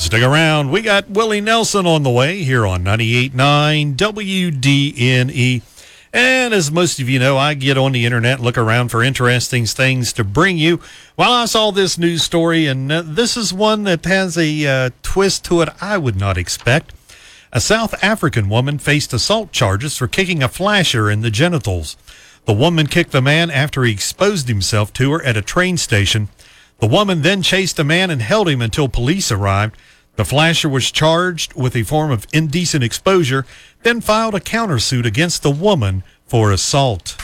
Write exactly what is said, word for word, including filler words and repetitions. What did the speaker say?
Stick around. We got Willie Nelson on the way here on ninety-eight point nine W D N E. And as most of you know, I get on the internet and look around for interesting things to bring you. Well, I saw this news story, and uh, this is one that has a uh, twist to it I would not expect. A South African woman faced assault charges for kicking a flasher in the genitals. The woman kicked the man after he exposed himself to her at a train station. The woman then chased the man and held him until police arrived. The flasher was charged with a form of indecent exposure, then filed a countersuit against the woman for assault.